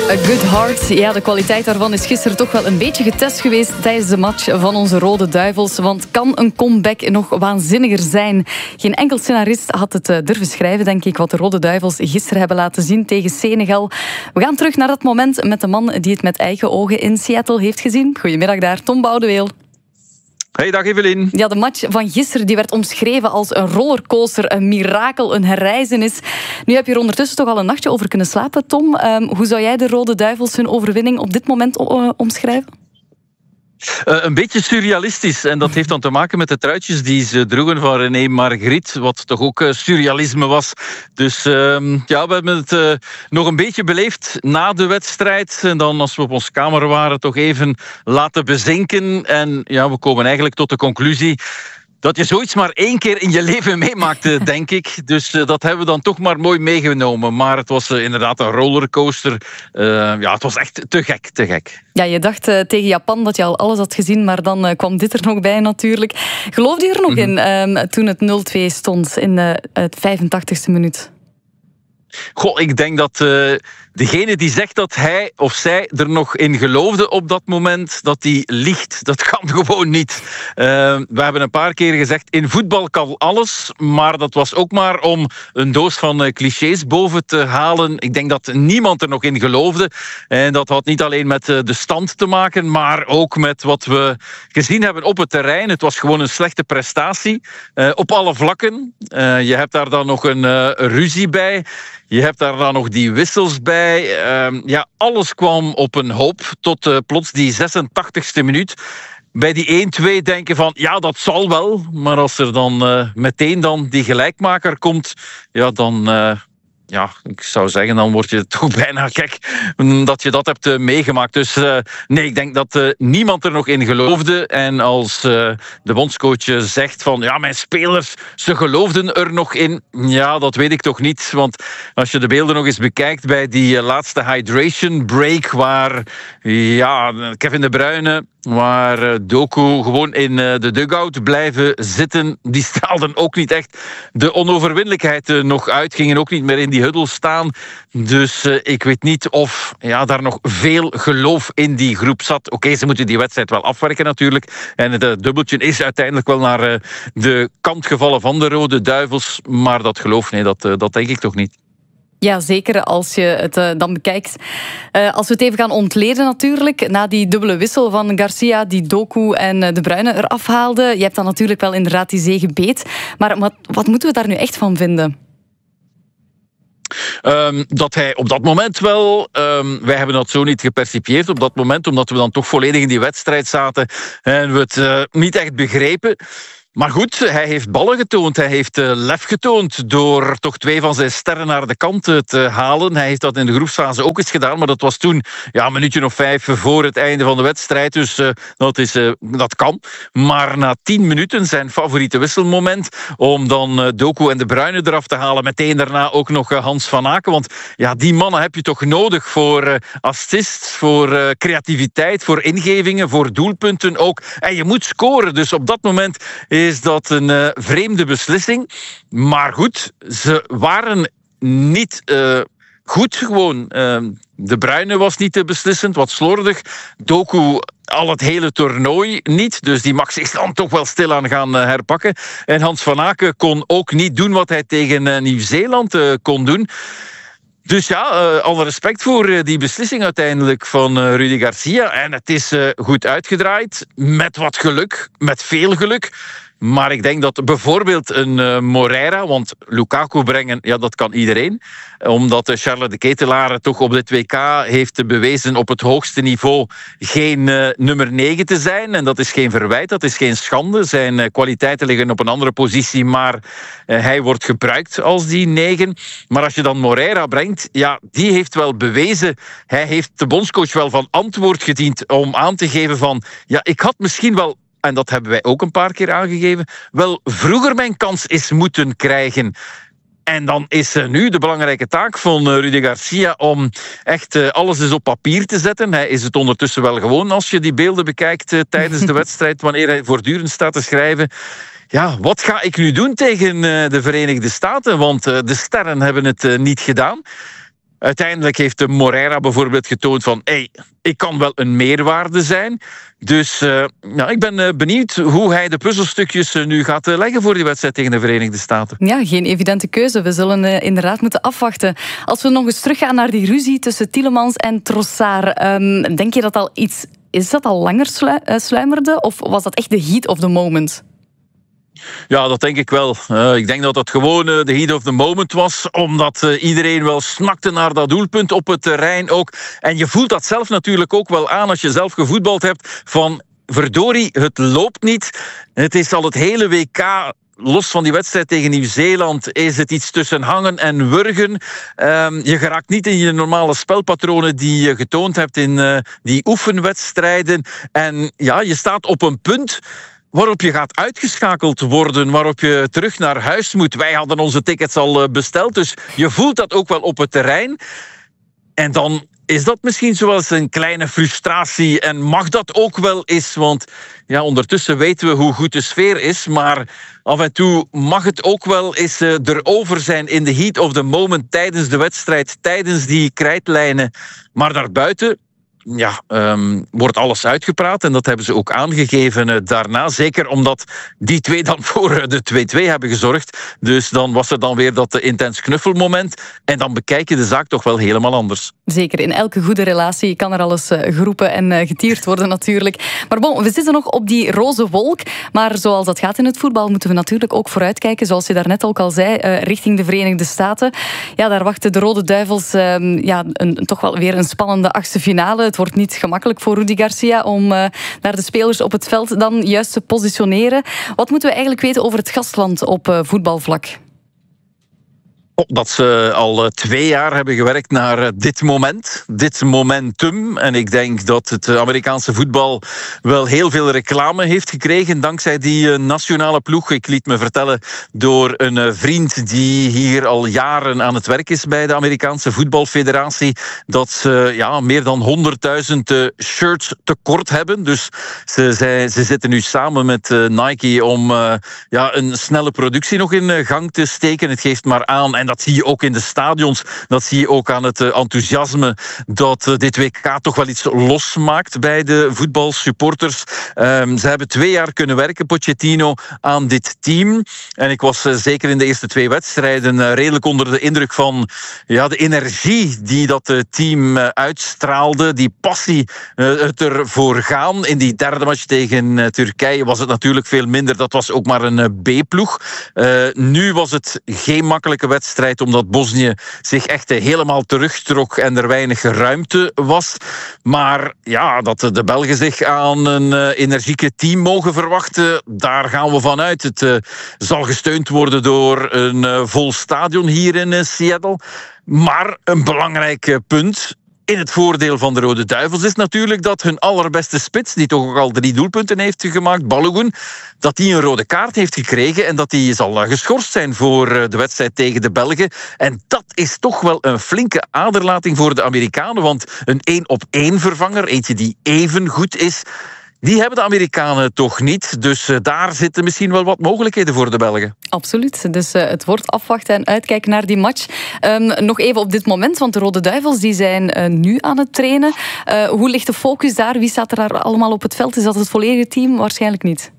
A Good Heart. Ja, de kwaliteit daarvan is gisteren toch wel een beetje getest geweest tijdens de match van onze Rode Duivels. Want kan een comeback nog waanzinniger zijn? Geen enkel scenarist had het durven schrijven, denk ik, wat de Rode Duivels gisteren hebben laten zien tegen Senegal. We gaan terug naar dat moment met de man die het met eigen ogen in Seattle heeft gezien. Goedemiddag daar, Tom Boudeweel. Hey, dag Evelien. Ja, de match van gisteren die werd omschreven als een rollercoaster, een mirakel, een herrijzenis. Nu heb je er ondertussen toch al een nachtje over kunnen slapen, Tom. Hoe zou jij de Rode Duivels hun overwinning op dit moment omschrijven? Een beetje surrealistisch. En dat heeft dan te maken met de truitjes die ze droegen van René Margriet, wat toch ook surrealisme was. Dus ja, we hebben het nog een beetje beleefd na de wedstrijd. En dan, als we op onze kamer waren, toch even laten bezinken. En ja, we komen eigenlijk tot de conclusie dat je zoiets maar 1 keer in je leven meemaakt, denk ik. Dus dat hebben we dan toch maar mooi meegenomen. Maar het was inderdaad een rollercoaster. Ja, het was echt te gek. Ja, je dacht tegen Japan dat je al alles had gezien, maar dan kwam dit er nog bij natuurlijk. Geloofde je er nog in toen het 0-2 stond in het 85e minuut? Goh, ik denk dat degene die zegt dat hij of zij er nog in geloofde op dat moment, dat die liegt. Dat kan gewoon niet. We hebben een paar keer gezegd, in voetbal kan alles, maar dat was ook maar om een doos van clichés boven te halen. Ik denk dat niemand er nog in geloofde. En dat had niet alleen met de stand te maken, maar ook met wat we gezien hebben op het terrein. Het was gewoon een slechte prestatie, op alle vlakken. Je hebt daar dan nog een ruzie bij. Je hebt daar dan nog die wissels bij. Ja, alles kwam op een hoop tot plots die 86e minuut. Bij die 1-2 denken van, ja, dat zal wel. Maar als er dan meteen dan die gelijkmaker komt, ja, dan... Ja, ik zou zeggen, dan word je toch bijna gek dat je dat hebt meegemaakt. Dus nee, ik denk dat niemand er nog in geloofde. En als de bondscoach zegt van, ja, mijn spelers, ze geloofden er nog in. Ja, dat weet ik toch niet. Want als je de beelden nog eens bekijkt bij die laatste hydration break, waar ja, Kevin De Bruyne, waar Doku gewoon in de dugout blijven zitten, die straalden ook niet echt de onoverwinnelijkheid nog uit, gingen ook niet meer in die huddle staan. Dus ik weet niet of ja, daar nog veel geloof in die groep zat. Oké, ze moeten die wedstrijd wel afwerken natuurlijk. En het dubbeltje is uiteindelijk wel naar de kant gevallen van de Rode Duivels. Maar dat geloof, nee, dat denk ik toch niet. Ja, zeker als je het dan bekijkt. Als we het even gaan ontleden natuurlijk, na die dubbele wissel van Garcia, die Doku en De Bruyne eraf haalde. Je hebt dan natuurlijk wel inderdaad die zege beet. Maar wat moeten we daar nu echt van vinden? Dat hij op dat moment wel... wij hebben dat zo niet gepercipieerd op dat moment, omdat we dan toch volledig in die wedstrijd zaten en we het niet echt begrepen. Maar goed, hij heeft ballen getoond. Hij heeft lef getoond door toch 2 van zijn sterren naar de kant te halen. Hij heeft dat in de groepsfase ook eens gedaan, maar dat was toen ja, een minuutje of 5 voor het einde van de wedstrijd. Dus dat kan. Maar na 10 minuten, zijn favoriete wisselmoment, om dan Doku en De Bruyne eraf te halen. Meteen daarna ook nog Hans van Aken. Want ja, die mannen heb je toch nodig voor assists, voor creativiteit, voor ingevingen, voor doelpunten ook. En je moet scoren. Dus op dat moment is dat een vreemde beslissing. Maar goed, ze waren niet goed gewoon. De Bruyne was niet te beslissend, wat slordig. Doku al het hele toernooi niet. Dus die mag zich dan toch wel stilaan gaan herpakken. En Hans van Aken kon ook niet doen wat hij tegen Nieuw-Zeeland kon doen. Dus ja, alle respect voor die beslissing uiteindelijk van Rudi Garcia. En het is goed uitgedraaid, met wat geluk, met veel geluk. Maar ik denk dat bijvoorbeeld een Moreira, want Lukaku brengen, ja, dat kan iedereen. Omdat Charles de Ketelaere toch op dit WK heeft bewezen op het hoogste niveau geen nummer 9 te zijn. En dat is geen verwijt, dat is geen schande. Zijn kwaliteiten liggen op een andere positie, maar hij wordt gebruikt als die 9. Maar als je dan Moreira brengt, ja, die heeft wel bewezen. Hij heeft de bondscoach wel van antwoord gediend om aan te geven van, ja, ik had misschien wel, en dat hebben wij ook een paar keer aangegeven, wel vroeger mijn kans is moeten krijgen. En dan is nu de belangrijke taak van Rudi Garcia om echt alles eens op papier te zetten. Hij is het ondertussen wel gewoon als je die beelden bekijkt tijdens de wedstrijd, wanneer hij voortdurend staat te schrijven. Ja, wat ga ik nu doen tegen de Verenigde Staten? Want de sterren hebben het niet gedaan. Uiteindelijk heeft de Moreira bijvoorbeeld getoond van ik kan wel een meerwaarde zijn. Dus ik ben benieuwd hoe hij de puzzelstukjes nu gaat leggen voor die wedstrijd tegen de Verenigde Staten. Ja, geen evidente keuze. We zullen inderdaad moeten afwachten. Als we nog eens teruggaan naar die ruzie tussen Tielemans en Trossard, denk je dat al iets... Is dat al langer sluimerde? Of was dat echt de heat of the moment? Ja, dat denk ik wel. Ik denk dat dat gewoon de heat of the moment was, omdat iedereen wel snakte naar dat doelpunt op het terrein ook. En je voelt dat zelf natuurlijk ook wel aan als je zelf gevoetbald hebt, van verdorie, het loopt niet. Het is al het hele WK... Los van die wedstrijd tegen Nieuw-Zeeland is het iets tussen hangen en wurgen. Je geraakt niet in je normale spelpatronen die je getoond hebt in die oefenwedstrijden. En ja, je staat op een punt waarop je gaat uitgeschakeld worden, waarop je terug naar huis moet. Wij hadden onze tickets al besteld, dus je voelt dat ook wel op het terrein. En dan is dat misschien zoals een kleine frustratie en mag dat ook wel eens, want ja, ondertussen weten we hoe goed de sfeer is, maar af en toe mag het ook wel eens erover zijn in de heat of the moment tijdens de wedstrijd, tijdens die krijtlijnen. Maar daarbuiten wordt alles uitgepraat en dat hebben ze ook aangegeven daarna. Zeker omdat die twee dan voor de 2-2 hebben gezorgd. Dus dan was er dan weer dat intens knuffelmoment en dan bekijk je de zaak toch wel helemaal anders. Zeker, in elke goede relatie kan er alles geroepen en getierd worden natuurlijk. Maar bon, we zitten nog op die roze wolk. Maar zoals dat gaat in het voetbal moeten we natuurlijk ook vooruitkijken, zoals je daarnet ook al zei, richting de Verenigde Staten. Ja, daar wachten de Rode Duivels toch wel weer een spannende achtste finale. Het wordt niet gemakkelijk voor Rudy Garcia om naar de spelers op het veld dan juist te positioneren. Wat moeten we eigenlijk weten over het gastland op voetbalvlak? Dat ze al 2 jaar hebben gewerkt naar dit moment, dit momentum. En ik denk dat het Amerikaanse voetbal wel heel veel reclame heeft gekregen dankzij die nationale ploeg. Ik liet me vertellen door een vriend die hier al jaren aan het werk is bij de Amerikaanse voetbalfederatie, dat ze meer dan 100.000 shirts tekort hebben. Dus ze zitten nu samen met Nike om een snelle productie nog in gang te steken. Het geeft maar aan, en dat zie je ook in de stadions, dat zie je ook aan het enthousiasme dat dit WK toch wel iets losmaakt bij de voetbalsupporters. Ze hebben 2 jaar kunnen werken, Pochettino, aan dit team. En ik was zeker in de eerste 2 wedstrijden redelijk onder de indruk van de energie die dat team uitstraalde, die passie, het ervoor gaan. In die derde match tegen Turkije was het natuurlijk veel minder. Dat was ook maar een B-ploeg. Nu was het geen makkelijke wedstrijd, omdat Bosnië zich echt helemaal terugtrok en er weinig ruimte was. Maar dat de Belgen zich aan een energieke team mogen verwachten, daar gaan we vanuit. Het zal gesteund worden door een vol stadion hier in Seattle. Maar een belangrijk punt in het voordeel van de Rode Duivels is natuurlijk dat hun allerbeste spits, die toch ook al 3 doelpunten heeft gemaakt, Balogun, dat die een rode kaart heeft gekregen en dat die zal geschorst zijn voor de wedstrijd tegen de Belgen. En dat is toch wel een flinke aderlating voor de Amerikanen, want een 1-op-1 vervanger, eentje die even goed is, die hebben de Amerikanen toch niet. Dus daar zitten misschien wel wat mogelijkheden voor de Belgen. Absoluut. Dus het wordt afwachten en uitkijken naar die match. Nog even op dit moment, want de Rode Duivels die zijn nu aan het trainen. Hoe ligt de focus daar? Wie staat er daar allemaal op het veld? Is dat het volledige team? Waarschijnlijk niet.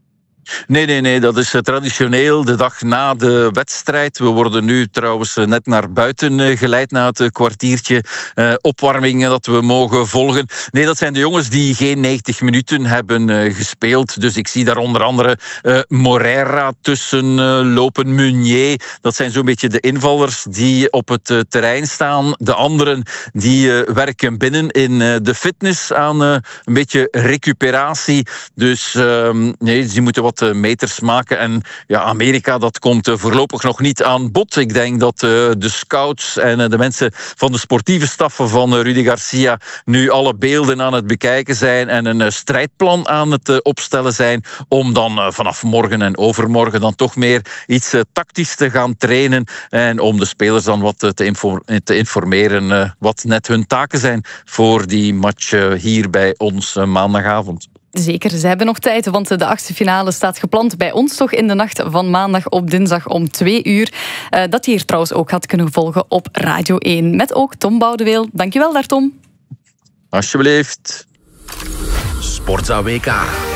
Nee, dat is traditioneel de dag na de wedstrijd. We worden nu trouwens net naar buiten geleid na het kwartiertje opwarming dat we mogen volgen. Nee, dat zijn de jongens die geen 90 minuten hebben gespeeld. Dus ik zie daar onder andere Moreira tussen lopen, Meunier. Dat zijn zo'n beetje de invallers die op het terrein staan. De anderen die werken binnen in de fitness aan een beetje recuperatie. Dus die moeten wat meters maken. En Amerika, dat komt voorlopig nog niet aan bod. Ik denk dat de scouts en de mensen van de sportieve staffen van Rudy Garcia nu alle beelden aan het bekijken zijn en een strijdplan aan het opstellen zijn om dan vanaf morgen en overmorgen dan toch meer iets tactisch te gaan trainen en om de spelers dan wat te informeren wat net hun taken zijn voor die match hier bij ons maandagavond. Zeker, ze hebben nog tijd, want de 8e finale staat gepland bij ons toch in de nacht van maandag op dinsdag om 2:00. Dat je hier trouwens ook had kunnen volgen op Radio 1. Met ook Tom Boudeweel. Dankjewel daar, Tom. Alsjeblieft. Sportza WK.